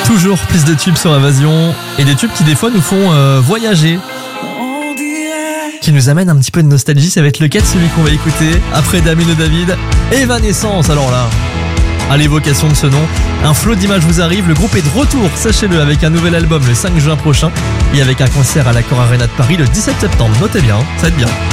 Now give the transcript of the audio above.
Toujours plus de tubes sur Évasion et des tubes qui des fois nous font voyager, qui nous amènent un petit peu de nostalgie. Ça va être le cas de celui qu'on va écouter après Damien et David. Evanescence, alors là, à l'évocation de ce nom, un flot d'images vous arrive. Le groupe est de retour, sachez-le, avec un nouvel album le 5 juin prochain et avec un concert à l'Accor Arena de Paris le 17 septembre. Notez bien, ça va être bien.